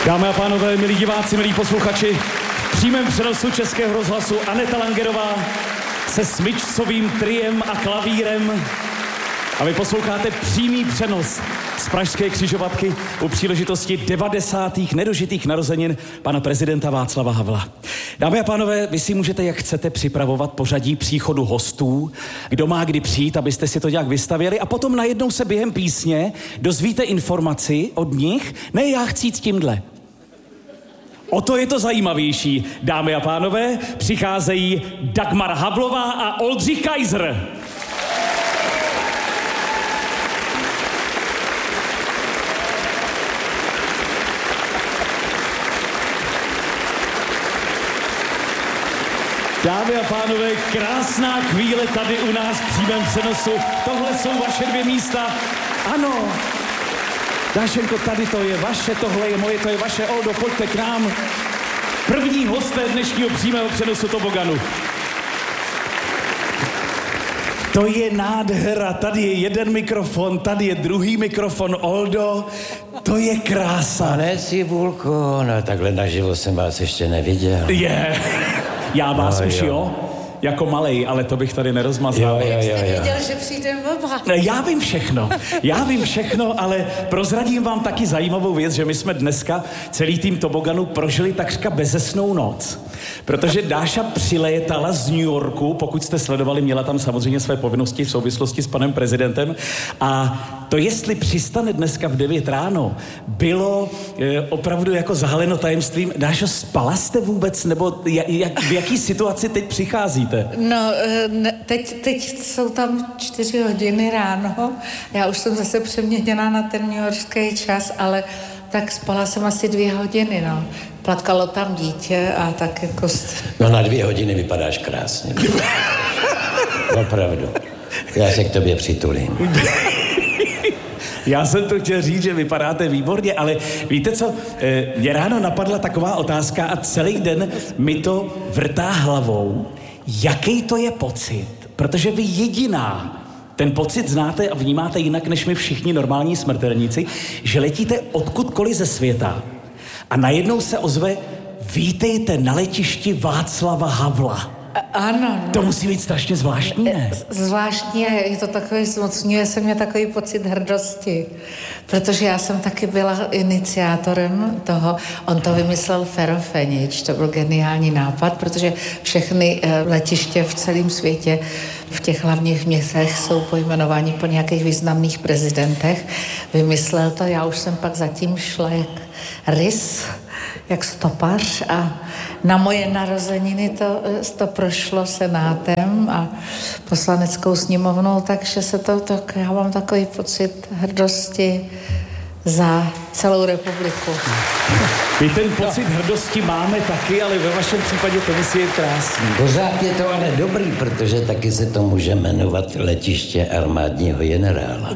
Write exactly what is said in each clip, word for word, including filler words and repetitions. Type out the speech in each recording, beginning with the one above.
Dámy a pánové, milí diváci, milí posluchači, v přímém přenosu Českého rozhlasu Aneta Langerová se smyčcovým triem a klavírem. A vy posloucháte přímý přenos z pražské křižovatky u příležitosti devadesátých nedožitých narozenin pana prezidenta Václava Havla. Dámy a pánové, vy si můžete, jak chcete, připravovat pořadí příchodu hostů, kdo má kdy přijít, abyste si to nějak vystavěli, a potom najednou se během písně dozvíte informaci od nich, ne, já chci jít tímhle. O to je to zajímavější. Dámy a pánové, přicházejí Dagmar Havlová a Oldřich Kaiser. Dámy a pánové, krásná chvíle tady u nás v přímém přenosu. Tohle jsou vaše dvě místa. Ano. Dášenko, tady to je vaše, tohle je moje, to je vaše. Oldo, pojďte k nám. První hosté dnešního přímého přenosu toboganu. To je nádhera, tady je jeden mikrofon, tady je druhý mikrofon, Oldo, to je krása. Pane Cibulko, no takhle naživo jsem vás ještě neviděl. Je, yeah. Já vás no, už jo. jo, jako malej, ale to bych tady nerozmazal. Jo, jo, jo, jo. Nevěděl, že přijde baba. Já vím všechno, já vím všechno, ale prozradím vám taky zajímavou věc, že my jsme dneska celý tým toboganu prožili takřka bezesnou noc. Protože Dáša přilétala z New Yorku, pokud jste sledovali, měla tam samozřejmě své povinnosti v souvislosti s panem prezidentem. A to, jestli přistane dneska v devět ráno, bylo e, opravdu jako zahaleno tajemstvím. Dášo, spala jste vůbec, nebo jak, jak, v jaký situaci teď přicházíte? No, ne, teď, teď jsou tam čtyři hodiny ráno. Já už jsem zase přeměněná na ten newyorský čas, ale tak spala jsem asi dvě hodiny, no. Platkalo tam dítě a tak jako... No na dvě hodiny vypadáš krásně. Opravdu. Já se k tobě přitulím. Já jsem to chtěl říct, že vypadáte výborně, ale víte co, mě ráno napadla taková otázka a celý den mi to vrtá hlavou. Jaký to je pocit? Protože vy jediná ten pocit znáte a vnímáte jinak než my všichni normální smrtelníci, že letíte odkudkoliv ze světa a najednou se ozve: vítejte na letišti Václava Havla. Ano. No. To musí být strašně zvláštní, ne? Zvláštní, je to takový, zmocňuje se mě takový pocit hrdosti, protože já jsem taky byla iniciátorem toho, on to vymyslel Ferofenič, to byl geniální nápad, protože všechny letiště v celém světě v těch hlavních městech jsou pojmenováni po nějakých významných prezidentech. Vymyslel to, já už jsem pak zatím šla jak rys, jak stopař, a na moje narozeniny to, to prošlo senátem a poslaneckou sněmovnou, takže se to, to, já mám takový pocit hrdosti za celou republiku. My ten pocit no. hrdosti máme taky, ale ve vašem případě to musí být krásný. Pořád je to ale dobrý, protože taky se to může jmenovat letiště armádního generála.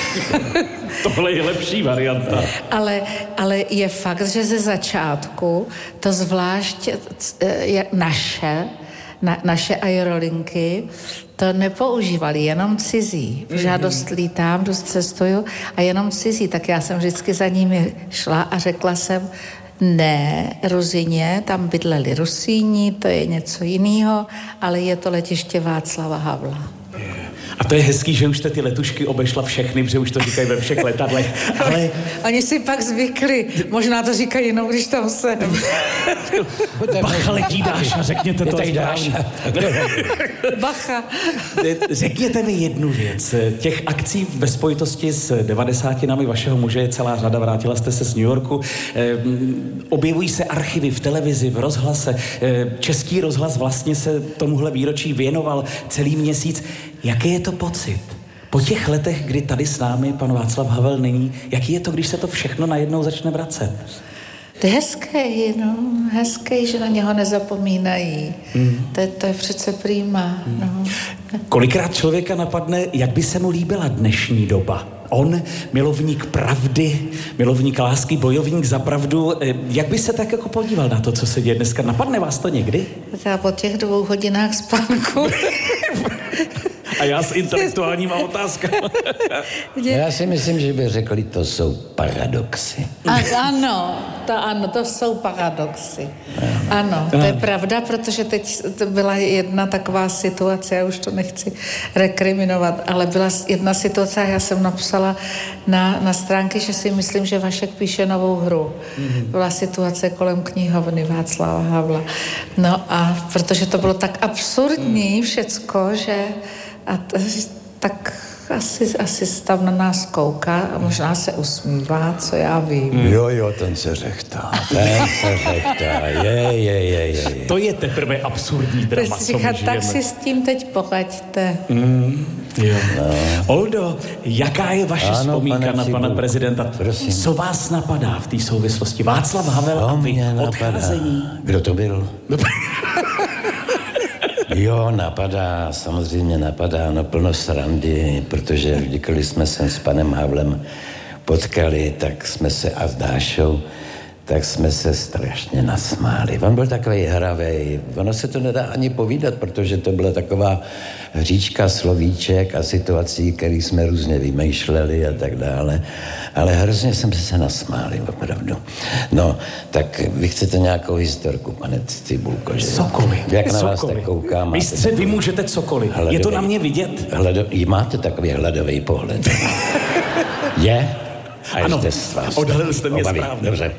Tohle je lepší varianta. Ale, ale je fakt, že ze začátku to zvlášť naše, na, naše aerolinky to nepoužívali, jenom cizí. Já dost lítám, dost cestuju a jenom cizí, tak já jsem vždycky za nimi šla a řekla jsem: ne, Ruzině, tam bydleli Rusíni, to je něco jiného, ale je to letiště Václava Havla. A to je hezký, že už jste ty letušky obešla všechny, protože už to říkají ve všech letadlech, ale... Oni si pak zvykli, možná to říkají jenom, když tam jsem. Bacha, letí Dáša, řekněte to. Dáša. Bacha. Řekněte mi jednu věc. Těch akcí ve spojitosti s devadesátinami vašeho muže je celá řada, vrátila jste se z New Yorku, objevují se archivy v televizi, v rozhlase. Český rozhlas vlastně se tomuhle výročí věnoval celý měsíc. Jaký je to pocit? Po těch letech, kdy tady s námi pan Václav Havel není, jaký je to, když se to všechno najednou začne vracet? To je hezký, no, hezký, že na něho nezapomínají. Mm. To, je, to je přece prima. Mm. No. Kolikrát člověka napadne, jak by se mu líbila dnešní doba? On, milovník pravdy, milovník lásky, bojovník za pravdu. Jak by se tak jako podíval na to, co se děje dneska? Napadne vás to někdy? Já po těch dvou hodinách spánku. A já s intelektuálníma otázkama. Já si myslím, že by řekli, to jsou paradoxy. A, ano, to, ano, to jsou paradoxy. Ano, to je pravda, protože teď to byla jedna taková situace, já už to nechci rekriminovat, ale byla jedna situace, já jsem napsala na, na stránky, že si myslím, že Vašek píše novou hru. Mm-hmm. Byla situace kolem knihovny Václava Havla. No a protože to bylo tak absurdní všecko, že a t, tak asi, asi tam na nás kouká a možná se usmívá, co já vím. Mm. Jo, jo, ten se řechtá, ten se řechtá, je, je, je, je, je. To je teprve absurdní drama, co říká, tak si s tím teď poraďte. Mm, jo. No. Oldo, jaká je vaše ano, vzpomínka pane na Cibulko, pana prezidenta? Prosím. Co vás napadá v té souvislosti? Václav Havel a vy odcházení? Kdo to byl? Jo, napadá, samozřejmě napadá, no plno srandy, protože když jsme se s panem Havlem potkali, tak jsme se a s Dášou, tak jsme se strašně nasmáli. On byl takovej hravej, ono se to nedá ani povídat, protože to byla taková hříčka slovíček a situací, které jsme různě vymýšleli a tak dále. Ale hrozně jsme se nasmáli, opravdu. No, tak vy chcete nějakou historku, pane Cibulko, že? Cokoliv. Jak na vás tak koukám. Mistře, vy můžete cokoliv. Hladovej, je to na mě vidět? Hlado, máte takový hladový pohled. Je? A ano, odhalil jste mě obaví. Správně. Dobře.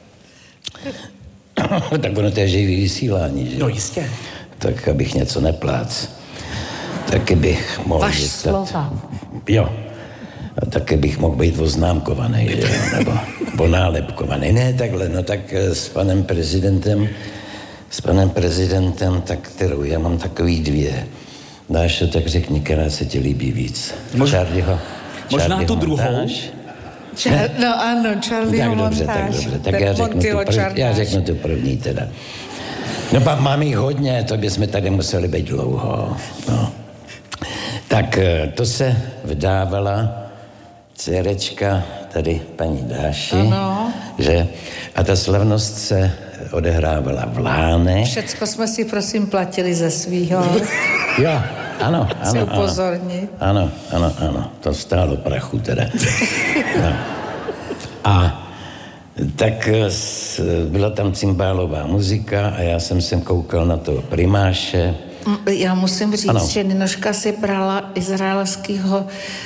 Tak ono to je živý vysílání, že? No jistě. Tak abych něco neplác. Taky bych mohl... Vaš zůstat... slova. Jo. A taky bych mohl být oznámkovaný, že? Nebo, nebo nálepkovaný. Ne, takhle, no tak s panem prezidentem, s panem prezidentem, tak kterou, já mám takový dvě. Dáš, tak řekni, která se ti líbí víc. Mož... Charlieho, Možná Charlieho tu druhou. Ča- no ano, Charlieho tak dobře, montáž. tak dobře, tak já řeknu, tu první, já řeknu tu první teda. No pak mám jich hodně, to bychom tady museli být dlouho. No. Tak to se vydávala dcerečka tady paní Dáši, ano. Že? A ta slavnost se odehrávala v Lánech. Všecko jsme si prosím platili ze svýho. Jo, ano, ano, upozornit. ano, ano, ano, to stálo prachu teda. No. A tak byla tam cymbálová muzika a já jsem sem koukal na toho primáše. Já musím říct, ano. že Ninoška si brala izraelského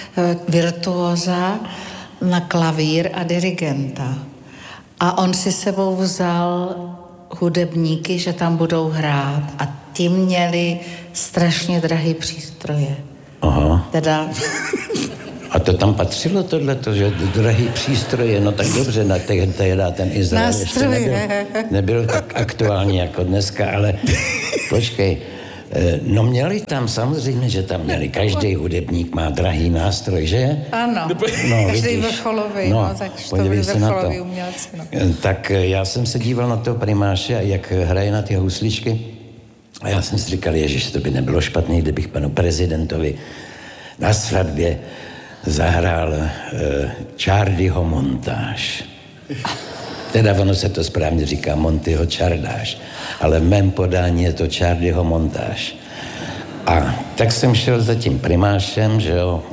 virtuóza na klavír a dirigenta. A on si sebou vzal hudebníky, že tam budou hrát a ti měli strašně drahý přístroje. Aha. Teda... A to tam patřilo tohleto, že drahý přístroje, no tak dobře, na tehdy ten Izrael ještě nebyl, nebyl tak aktuální jako dneska, ale počkej, no měli tam samozřejmě, že tam měli, každý hudebník má drahý nástroj, že? Ano, no, každý vrcholový, no, no tak to byli vrcholový umělci. No. Tak já jsem se díval na toho primáše, jak hraje na ty housličky a já jsem si říkal, ježiš, to by nebylo špatný, kdybych panu prezidentovi na svatbě zahrál uh, Charlieho montáž. Teda ono se to správně říká Montyho čardáš, ale v mém podání je to Charlieho montáž. A tak jsem šel za tím primášem, že jo.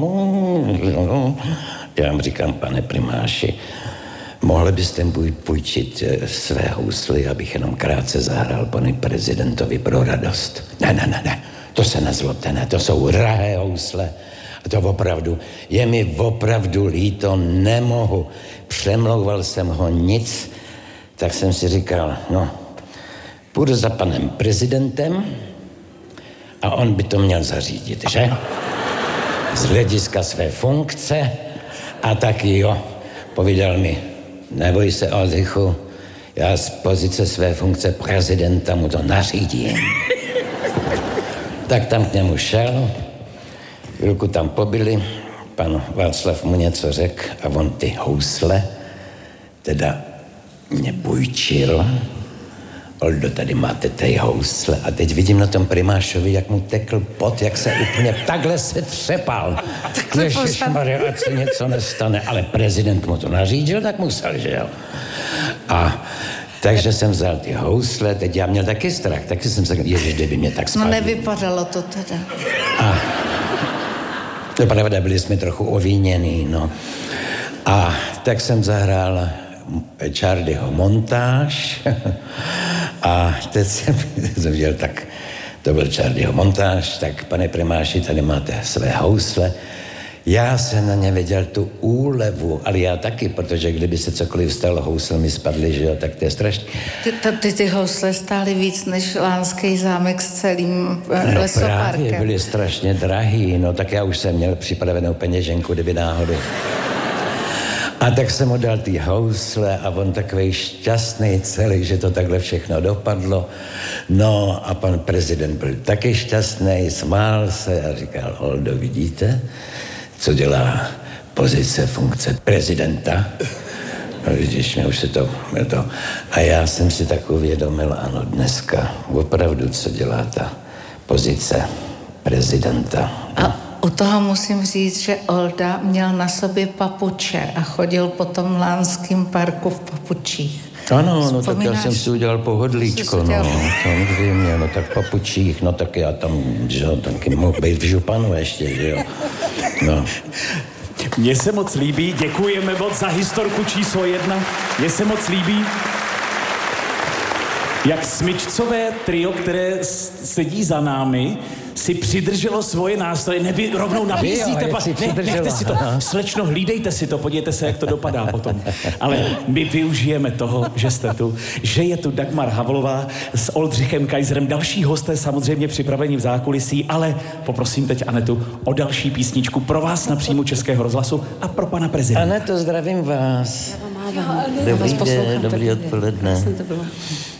Já mu říkám, pane primáši, mohli byste mi půjčit své hously, abych jenom krátce zahrál panu prezidentovi pro radost. Ne, ne, ne, ne, to se nezlobte, ne, to jsou drahé housle. A to opravdu, je mi opravdu líto, nemohu. Přemlouval jsem ho nic, tak jsem si říkal, no, půjdu za panem prezidentem a on by to měl zařídit, že? Z hlediska své funkce a taky jo, povídal mi, neboj se, Oldřichu, já z pozice své funkce prezidenta mu to nařídím. Tak tam k němu šel, chvilku tam pobyli, pan Václav mu něco řekl a on ty housle teda mě půjčil. Oldo, tady máte ty housle. A teď vidím na tom primášovi, jak mu tekl pot, jak se úplně takhle se třepal. Ježišmarja, ať se něco nestane. Ale prezident mu to nařídil, tak musel, že jo. A Takže jsem vzal ty housle, teď já měl taky strach, taky jsem se, ježiš, kdyby mě tak spadl. No nevypadalo to teda. A to je pravda, byli jsme trochu ovíněný, no. A tak jsem zahrál Charlieho montáž a teď jsem, jsem viděl, tak to byl Charlieho montáž, tak pane primáši, tady máte své housle. Já jsem na ně viděl tu úlevu, ale já taky, protože kdyby se cokoliv stalo, housle mi spadly, že jo, tak to je strašně. Ty, ty, ty housle stály víc než Lánský zámek s celým no lesoparkem. Právě byly strašně drahý, no tak já už jsem měl připravenou peněženku, kdyby náhodou. A tak jsem mu dal ty housle a on takovej šťastný celý, že to takhle všechno dopadlo. No a pan prezident byl taky šťastný, smál se a říkal, Oldo, vidíte, co dělá pozice funkce prezidenta? No vidíš, mě už se to, to... A já jsem si tak uvědomil, ano, dneska opravdu, co dělá ta pozice prezidenta. A u toho musím říct, že Olda měl na sobě papuče a chodil po tom Lánském parku v papučích. Ano, no tak já jsem si udělal pohodlíčko, no, samozřejmě, no tak papučích, no tak já tam, že jo, taky mohl být v županu ještě, že jo, no. Mně se moc líbí, děkujeme moc za historku číslo jedna, mně se moc líbí, jak smyčcové trio, které sedí za námi, si přidrželo svoje nástroje, nevy, rovnou nabízíte, jo, ne, nechte si to, slečno, hlídejte si to, podívejte se, jak to dopadá potom. Ale my využijeme toho, že jste tu, že je tu Dagmar Havlová s Oldřichem Kaiserem, další hosté samozřejmě připraveni v zákulisí, ale poprosím teď Anetu o další písničku pro vás na příjmu Českého rozhlasu a pro pana prezidenta. Aneto, zdravím vás. Já vám Dobrý den, dobrý odpoledne.